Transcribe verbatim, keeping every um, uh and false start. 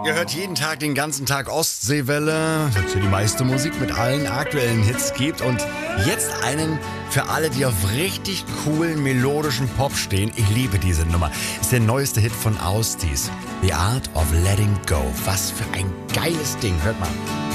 gehört jeden Tag, den ganzen Tag Ostseewelle, das hier die meiste Musik mit allen aktuellen Hits gibt. Und jetzt einen für alle, die auf richtig coolen, melodischen Pop stehen. Ich liebe diese Nummer. Ist der neueste Hit von Austis. The Art of Letting Go. Was für ein geiles Ding. Hört mal.